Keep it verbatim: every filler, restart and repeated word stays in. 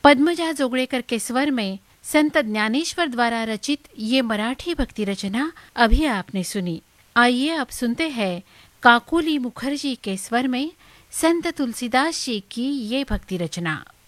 पद्मजा जोगड़ेकर के स्वर में संत ज्ञानेश्वर द्वारा रचित ये मराठी भक्ति रचना अभी आपने सुनी। आइए अब सुनते हैं काकोली मुखर्जी के स्वर में संत तुलसीदास जी की ये भक्ति रचना।